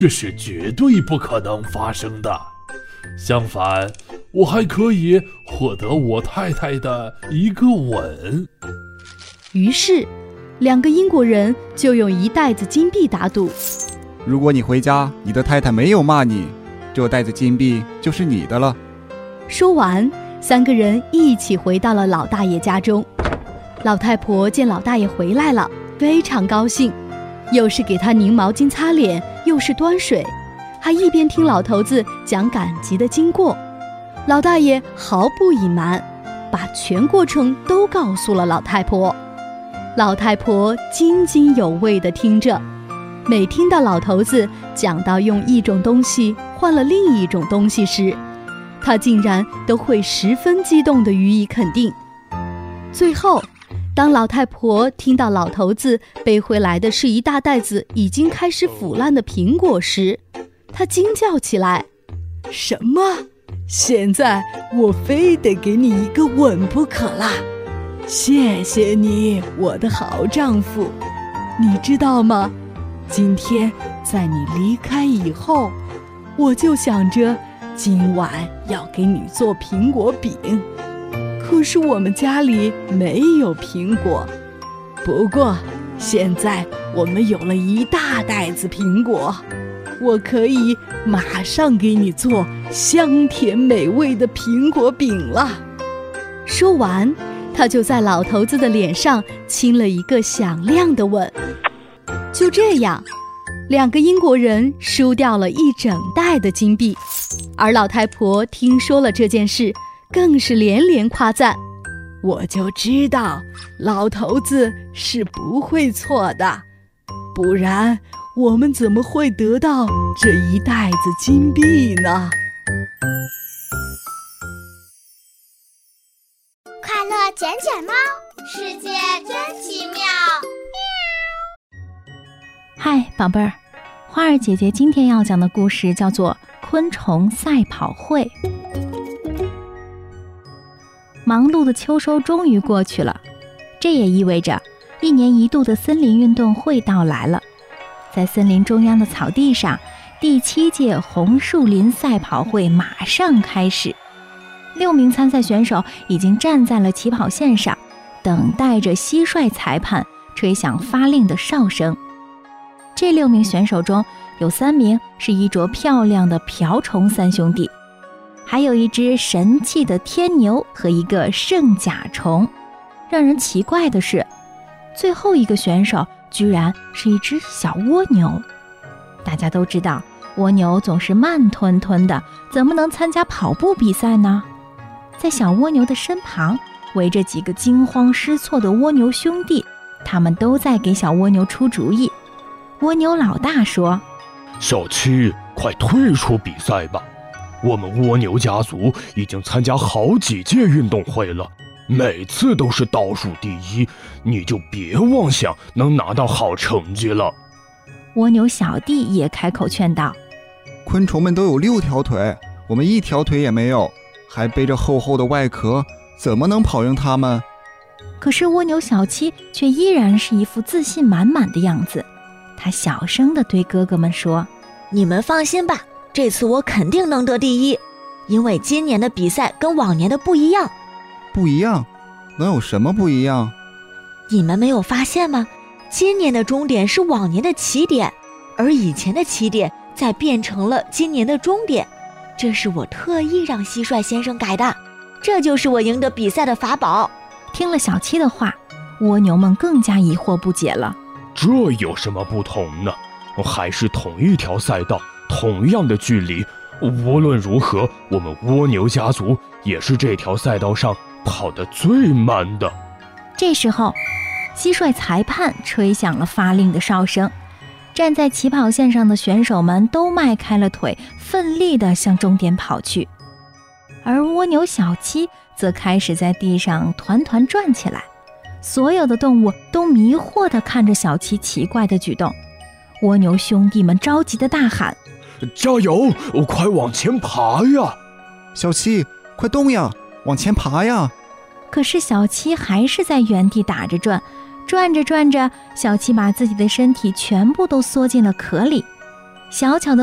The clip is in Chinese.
这是绝对不可能发生的。相反，我还可以获得我太太的一个吻。 于是2个英国人就用1袋子金币打赌， 如果你回家，你的太太没有骂你，这袋子金币就是你的了。 说完，3个人一起回到了老大爷家中。老太婆见老大爷回来了，非常高兴，又是给他拧毛巾擦脸，又是端水，还一边听老头子讲赶集的经过。老大爷毫不隐瞒，把全过程都告诉了老太婆。老太婆津津有味地听着，每听到老头子讲到用一种东西换了另一种东西时，她竟然都会十分激动地予以肯定。最后，当老太婆听到老头子背回来的是一大袋子已经开始腐烂的苹果时，她惊叫起来： 什么？现在我非得给你一个吻不可啦！谢谢你，我的好丈夫。你知道吗？今天在你离开以后，我就想着今晚要给你做苹果饼。可是我们家里没有苹果，不过现在我们有了一大袋子苹果，我可以马上给你做香甜美味的苹果饼了。 说完，他就在老头子的脸上亲了一个响亮的吻。就这样，2个英国人输掉了一整袋的金币，而老太婆听说了这件事，更是连连夸赞。 我就知道老头子是不会错的，不然我们怎么会得到这一袋子金币呢？ 快乐捡捡猫，世界真奇妙。 嗨，宝贝儿，花儿姐姐今天要讲的故事叫做《昆虫赛跑会》。忙碌的秋收终于过去了，这也意味着1年1度的森林运动会到来了。在森林中央的草地上，第7届红树林赛跑会马上开始。6名参赛选手已经站在了起跑线上，等待着蟋蟀裁判吹响发令的哨声。这6名选手中有3名是衣着漂亮的瓢虫3兄弟，还有一只神气的天牛和一个圣甲虫。让人奇怪的是，最后一个选手居然是一只小蜗牛。大家都知道，蜗牛总是慢吞吞的，怎么能参加跑步比赛呢？在小蜗牛的身旁围着几个惊慌失措的蜗牛兄弟，他们都在给小蜗牛出主意。蜗牛老大说： 小七，快退出比赛吧，我们蜗牛家族已经参加好几届运动会了，每次都是倒数第1，你就别妄想能拿到好成绩了。 蜗牛小弟也开口劝道： 昆虫们都有6条腿，我们1条腿也没有，还背着厚厚的外壳，怎么能跑赢他们？ 可是蜗牛小七却依然是一副自信满满的样子，他小声地对哥哥们说： 你们放心吧，这次我肯定能得第1，因为今年的比赛跟往年的不一样。 不一样？能有什么不一样？ 你们没有发现吗？今年的终点是往年的起点，而以前的起点再变成了今年的终点，这是我特意让蟋蟀先生改的，这就是我赢得比赛的法宝。 听了小七的话，蜗牛们更加疑惑不解了。 这有什么不同呢？还是同一条赛道，同样的距离，无论如何，我们蜗牛家族也是这条赛道上跑得最慢的。 这时候，蟋蟀裁判吹响了发令的哨声，站在起跑线上的选手们都迈开了腿，奋力地向终点跑去。而蜗牛小七则开始在地上团团转起来，所有的动物都迷惑地看着小七奇怪的举动。蜗牛兄弟们着急地大喊： 加油，快往前爬呀！ 小七，快动呀，往前爬呀！ 可是小七还是在原地打着转，转着转着，小七把自己的身体全部都缩进了壳里。 小巧的